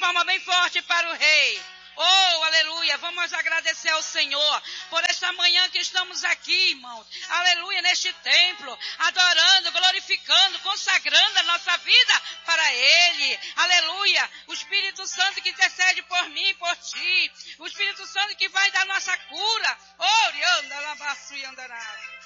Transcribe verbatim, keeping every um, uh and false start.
palma bem forte para o Rei. Oh, aleluia, vamos agradecer ao Senhor por esta manhã que estamos aqui, irmãos. Aleluia, neste templo, adorando, glorificando, consagrando a nossa vida para Ele. Aleluia, o Espírito Santo que intercede por mim e por ti. O Espírito Santo que vai dar nossa cura. Oh, orianda, labaçu e andará.